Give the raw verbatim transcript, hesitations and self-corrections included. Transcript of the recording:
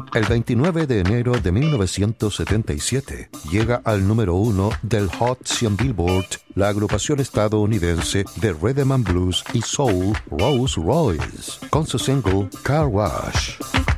El veintinueve de enero de mil novecientos setenta y siete llega al número uno del Hot cien Billboard la agrupación estadounidense de Rhythm and Blues y Soul Rolls Royce con su single Car Wash.